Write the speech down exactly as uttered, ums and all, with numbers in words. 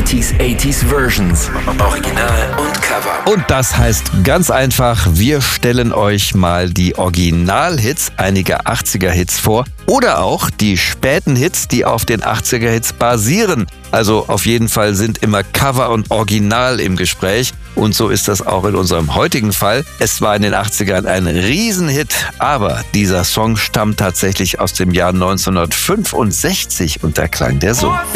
siebziger, achtziger Versions. Original und Cover. Und das heißt ganz einfach, wir stellen euch mal die Originalhits einiger achtziger-Hits vor oder auch die späten Hits, die auf den achtziger-Hits basieren. Also auf jeden Fall sind immer Cover und Original im Gespräch. Und so ist das auch in unserem heutigen Fall. Es war in den achtzigern ein Riesenhit, aber dieser Song stammt tatsächlich aus dem Jahr neunzehnhundertfünfundsechzig und da klang der so.